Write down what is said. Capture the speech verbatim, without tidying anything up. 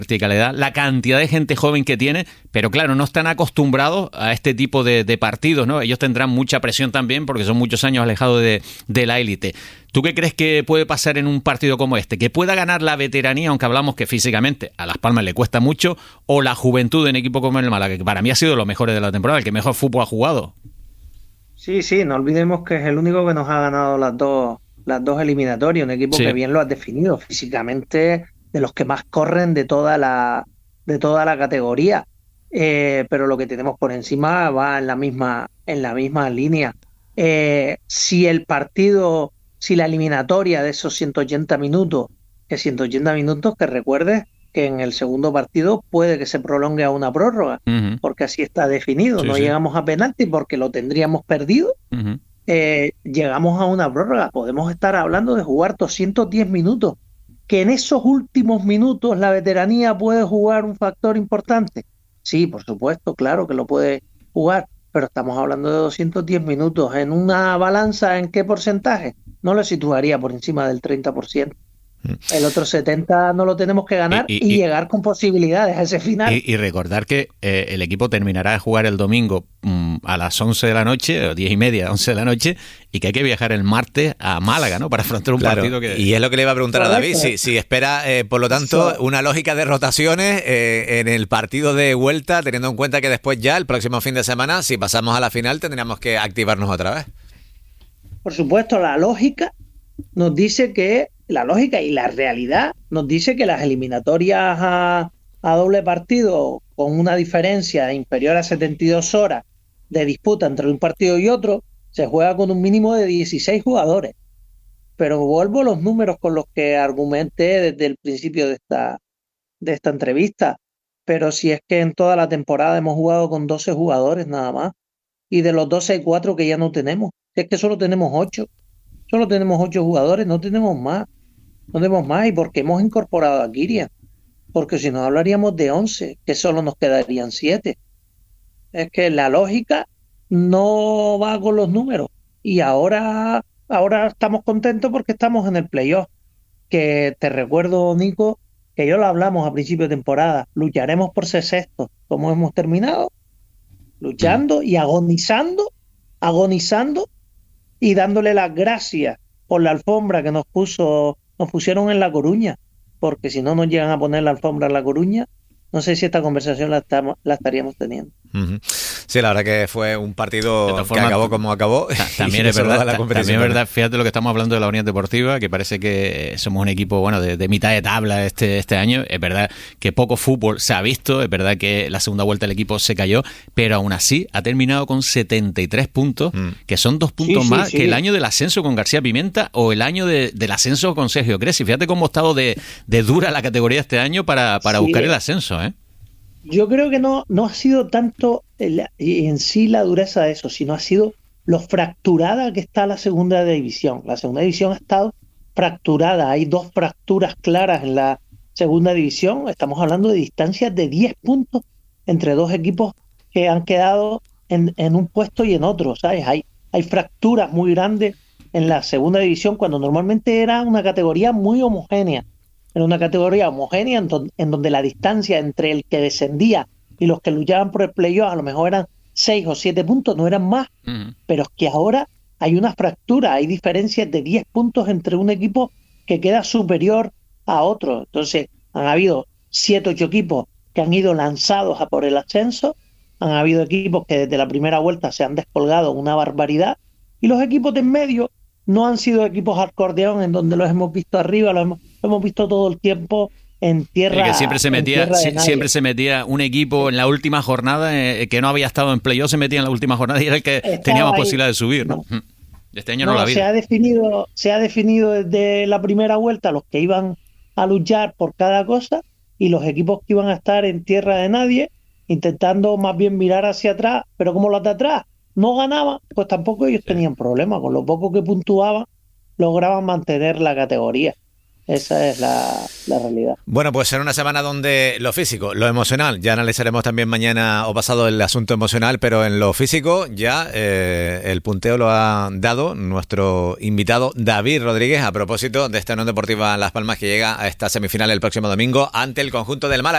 verticalidad, la cantidad de gente joven que tiene, pero claro, no están acostumbrados a este tipo de, de partidos, ¿no? Ellos tendrán mucha presión también porque son muchos años alejados de, de la élite. ¿Tú qué crees que puede pasar en un partido como este? ¿Que pueda ganar la veteranía, aunque hablamos que físicamente a Las Palmas le cuesta mucho, o la juventud en equipo como el Málaga, que para mí ha sido lo mejor de la temporada, el que mejor fútbol ha jugado? Sí, sí, no olvidemos que es el único que nos ha ganado las dos, las dos eliminatorias, un equipo Sí. que bien lo has definido físicamente, de los que más corren de toda la, de toda la categoría. Eh, pero lo que tenemos por encima va en la misma, en la misma línea. Eh, si el partido, si la eliminatoria de esos ciento ochenta minutos, que ciento ochenta minutos, que recuerdes que en el segundo partido puede que se prolongue a una prórroga, Uh-huh. porque así está definido. Sí, No sí. llegamos a penalti porque lo tendríamos perdido. Uh-huh. Eh, llegamos a una prórroga. Podemos estar hablando de jugar doscientos diez minutos. Que en esos últimos minutos la veteranía puede jugar un factor importante. Sí, por supuesto, claro que lo puede jugar, pero estamos hablando de doscientos diez minutos. En una balanza, ¿en qué porcentaje? No lo situaría por encima del treinta por ciento. El otro setenta por ciento no lo tenemos que ganar y, y, y, y llegar con posibilidades a ese final. Y, y recordar que eh, el equipo terminará de jugar el domingo mmm, a las once de la noche, o diez y media, once de la noche, y que hay que viajar el martes a Málaga, ¿no? Para afrontar un claro, partido que... Y es lo que le iba a preguntar Correcto. a David, si, si espera, eh, por lo tanto, Eso. una lógica de rotaciones eh, en el partido de vuelta, teniendo en cuenta que después ya, el próximo fin de semana, si pasamos a la final, tendríamos que activarnos otra vez. Por supuesto, la lógica nos dice que la lógica y la realidad nos dice que las eliminatorias a, a doble partido con una diferencia inferior a setenta y dos horas de disputa entre un partido y otro se juega con un mínimo de dieciséis jugadores. Pero vuelvo a los números con los que argumenté desde el principio de esta, de esta entrevista. Pero si es que en toda la temporada hemos jugado con doce jugadores nada más, y de los doce hay cuatro que ya no tenemos. Si es que solo tenemos ocho. Solo tenemos ocho jugadores, no tenemos más. No tenemos más. ¿Y por qué hemos incorporado a Kirian? Porque si no hablaríamos de once, que solo nos quedarían siete. Es que la lógica no va con los números. Y ahora, ahora estamos contentos porque estamos en el playoff. Que te recuerdo, Nico, que yo lo hablamos a principio de temporada. Lucharemos por ser sextos. ¿Cómo hemos terminado? Luchando y agonizando, agonizando y dándole las gracias por la alfombra que nos puso, nos pusieron en La Coruña, porque si no nos llegan a poner la alfombra en La Coruña, no sé si esta conversación la, estamos, la estaríamos teniendo. Uh-huh. Sí, la verdad que fue un partido que forma, acabó como acabó. También es verdad, la también es verdad, fíjate lo que estamos hablando de la Unión Deportiva, que parece que somos un equipo bueno de, de mitad de tabla este, este año. Es verdad que poco fútbol se ha visto, es verdad que la segunda vuelta el equipo se cayó, pero aún así ha terminado con setenta y tres puntos, mm. que son dos puntos sí, más sí, sí. que el año del ascenso con García Pimenta o el año de, del ascenso con Sergio Cresci. Fíjate cómo ha estado de, de dura la categoría este año para, para sí. buscar el ascenso, ¿eh? Yo creo que no, no ha sido tanto el, en sí la dureza de eso, sino ha sido lo fracturada que está la segunda división. La segunda división ha estado fracturada, hay dos fracturas claras en la segunda división. Estamos hablando de distancias de diez puntos entre dos equipos que han quedado en, en un puesto y en otro, ¿sabes? Hay, hay fracturas muy grandes en la segunda división cuando normalmente era una categoría muy homogénea. Era una categoría homogénea en, don, en donde la distancia entre el que descendía y los que luchaban por el playoff a lo mejor eran seis o siete puntos, no eran más, uh-huh. pero es que ahora hay una fractura, hay diferencias de diez puntos entre un equipo que queda superior a otro. Entonces han habido siete o ocho equipos que han ido lanzados a por el ascenso, han habido equipos que desde la primera vuelta se han descolgado una barbaridad, y los equipos de en medio no han sido equipos acordeón en donde los hemos visto arriba, los hemos, los hemos visto todo el tiempo en tierra. Y que siempre se metía, si, siempre se metía un equipo en la última jornada eh, que no había estado en playoff, se metía en la última jornada y era el que Estaba tenía más ahí. posibilidad de subir, ¿no? no. Este año no, no la vi. Se ha definido, se ha definido desde la primera vuelta los que iban a luchar por cada cosa y los equipos que iban a estar en tierra de nadie, intentando más bien mirar hacia atrás, pero como los de atrás no ganaban, pues tampoco ellos tenían problema. Con lo poco que puntuaban, lograban mantener la categoría. Esa es la, la realidad. Bueno, pues será una semana donde lo físico, lo emocional, ya analizaremos también mañana o pasado el asunto emocional, pero en lo físico ya eh, el punteo lo ha dado nuestro invitado David Rodríguez a propósito de esta Unión Deportiva Las Palmas que llega a esta semifinal el próximo domingo ante el conjunto del Málaga.